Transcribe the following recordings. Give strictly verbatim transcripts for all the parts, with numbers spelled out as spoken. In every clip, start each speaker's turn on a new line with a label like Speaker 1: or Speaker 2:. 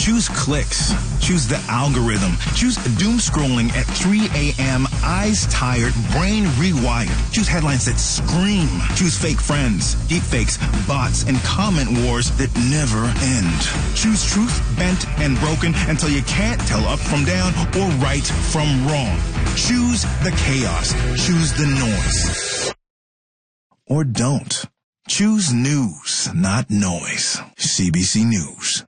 Speaker 1: Choose clicks. Choose the algorithm. Choose doom scrolling at three a.m., eyes tired, brain rewired. Choose headlines that scream. Choose fake friends, deepfakes, bots, and comment wars that never end. Choose truth, bent and broken until you can't tell up from down or right from wrong. Choose the chaos. Choose the noise. Or don't. Choose news, not noise. C B C News.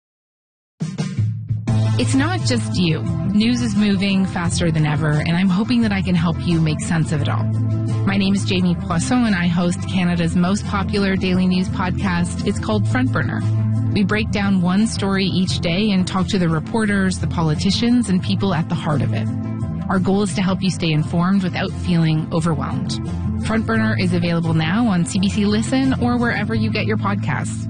Speaker 2: It's not just you. News is moving faster than ever, and I'm hoping that I can help you make sense of it all. My name is Jamie Poisson, and I host Canada's most popular daily news podcast. It's called Front Burner. We break down one story each day and talk to the reporters, the politicians, and people at the heart of it. Our goal is to help you stay informed without feeling overwhelmed. Front Burner is available now on C B C Listen or wherever you get your podcasts.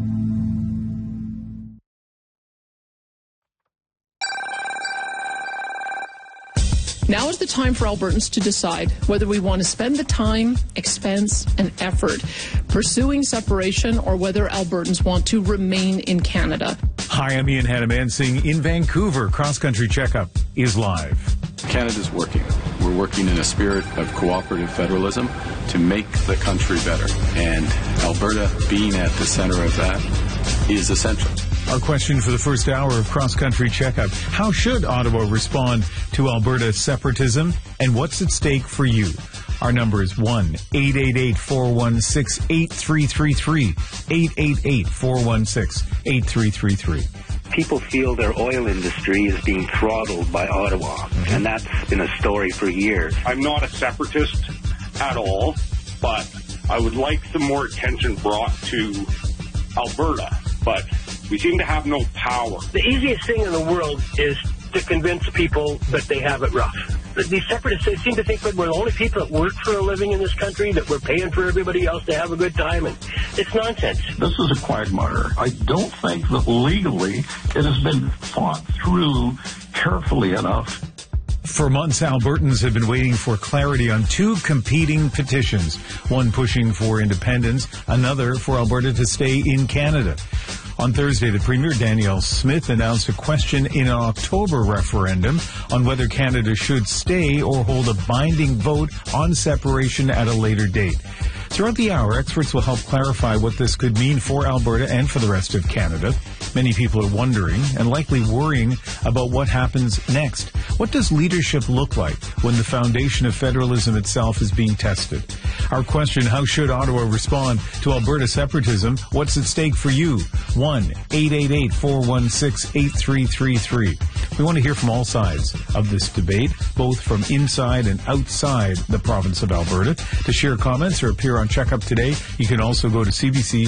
Speaker 3: Now is the time for Albertans to decide whether we want to spend the time, expense, and effort pursuing separation or whether Albertans want to remain in Canada.
Speaker 4: Hi, I'm Ian Hannamansing in Vancouver. Cross Country Checkup is live.
Speaker 5: Canada's working. We're working in a spirit of cooperative federalism to make the country better. And Alberta being at the center of that is essential.
Speaker 4: Our question for the first hour of Cross Country Checkup: how should Ottawa respond to Alberta separatism, and what's at stake for you? Our number is one eight eight eight, four one six, eight three three three, eight eight eight, four one six, eight three three three.
Speaker 6: People feel their oil industry is being throttled by Ottawa, mm-hmm. and that's been a story for years.
Speaker 7: I'm not a separatist at all, but I would like some more attention brought to Alberta, but we seem to have no power.
Speaker 8: The easiest thing in the world is to convince people that they have it rough. These separatists they seem to think that we're the only people that work for a living in this country, that we're paying for everybody else to have a good time, and it's nonsense.
Speaker 9: This is a quagmire. I don't think that legally it has been fought through carefully enough.
Speaker 4: For months, Albertans have been waiting for clarity on two competing petitions, one pushing for independence, another for Alberta to stay in Canada. On Thursday, the Premier Danielle Smith announced a question in an October referendum on whether Canada should stay or hold a binding vote on separation at a later date. Throughout the hour, experts will help clarify what this could mean for Alberta and for the rest of Canada. Many people are wondering and likely worrying about what happens next. What does leadership look like when the foundation of federalism itself is being tested? Our question: how should Ottawa respond to Alberta separatism? What's at stake for you? one eight eight eight, four one six, eight three three three. We want to hear from all sides of this debate, both from inside and outside the province of Alberta. To share comments or appear on Checkup today, you can also go to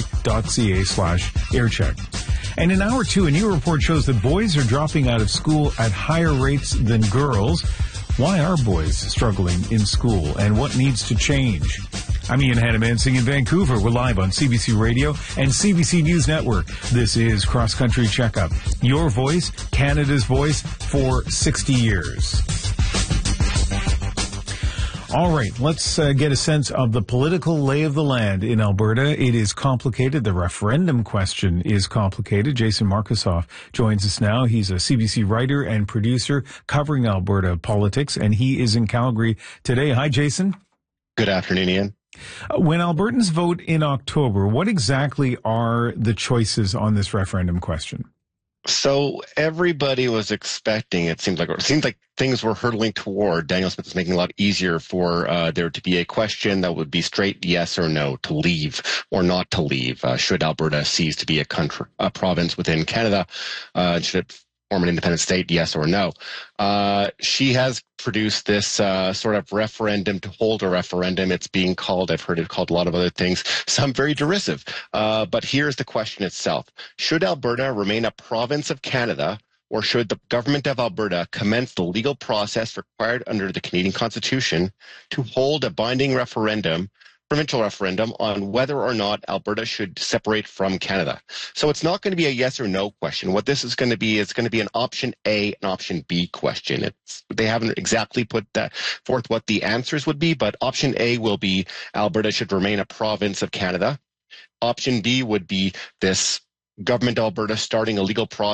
Speaker 4: cbc.ca slash aircheck. And in hour two, a new report shows that boys are dropping out of school at higher rates than girls. Why are boys struggling in school, and what needs to change? I'm Ian Hannamansing in Vancouver. We're live on C B C Radio and C B C News Network. This is Cross Country Checkup. Your voice, Canada's voice, for sixty years. All right, let's uh, get a sense of the political lay of the land in Alberta. It is complicated. The referendum question is complicated. Jason Markusoff joins us now. He's a C B C writer and producer covering Alberta politics, and he is in Calgary today. Hi, Jason.
Speaker 10: Good afternoon, Ian.
Speaker 4: Uh, when Albertans vote in October, what exactly are the choices on this referendum question?
Speaker 10: So everybody was expecting, it seems like, it seemed like things were hurtling toward Danielle Smith is making it a lot easier for uh, there to be a question that would be straight yes or no, to leave or not to leave. Uh, should Alberta cease to be a country, a province within Canada? Uh, should it form an independent state, yes or no? Uh, she has produced this uh, sort of referendum to hold a referendum. It's being called, I've heard it called a lot of other things, some very derisive. Uh, but here's the question itself. Should Alberta remain a province of Canada, or should the government of Alberta commence the legal process required under the Canadian Constitution to hold a binding referendum, provincial referendum, on whether or not Alberta should separate from Canada? So it's not going to be a yes or no question. What this is going to be is going to be an option A and option B question. It's, they haven't exactly put that forth what the answers would be, but option A will be Alberta should remain a province of Canada. Option B would be this government of Alberta starting a legal process